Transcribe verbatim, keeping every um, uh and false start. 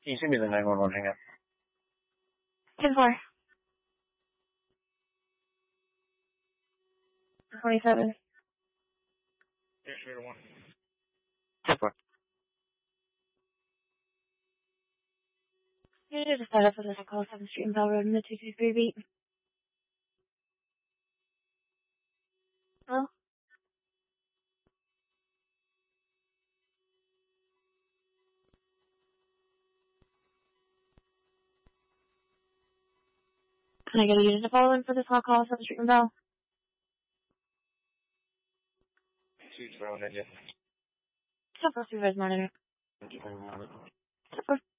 Can you send me the nine one one hang up? ten four. twenty-seven. Yes, zero one. ten four. You need to set up for this call seventh Street and Bell Road in the two two three beat. Hello? Can I get a unit to follow in for this call call seventh Street and Bell? Two twelve, yes. ten four, supervised monitor. Thank you very much. ten four.